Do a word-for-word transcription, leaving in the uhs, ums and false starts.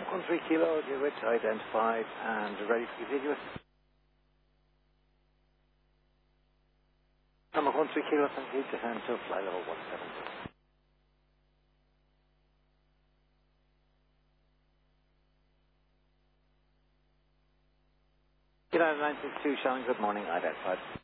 one three kilo, your width identified and ready for contiguous. Number one three kilo, thank you, descend to fly level one seven zero. United nine six two, Shannon, good morning, identified.